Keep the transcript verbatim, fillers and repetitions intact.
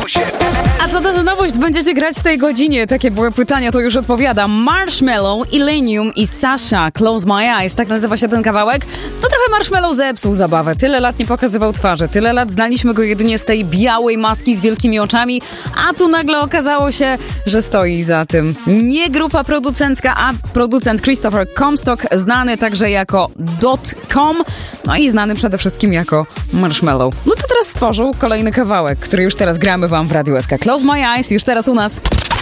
A co to za nowość będziecie grać w tej godzinie? Takie były pytania, to już odpowiadam. Marshmello, Illenium i Sasha, Close My Eyes, tak nazywa się ten kawałek. No trochę Marshmello zepsuł zabawę. Tyle lat nie pokazywał twarzy, tyle lat znaliśmy go jedynie z tej białej maski z wielkimi oczami, a tu nagle okazało się, że stoi za tym nie grupa producencka, a producent Christopher Comstock, znany także jako Dot Com, no i znany przede wszystkim jako Marshmello. No to teraz stworzył kolejny kawałek, który już teraz gramy wam w Radiu S K. Close My Eyes, już teraz u nas.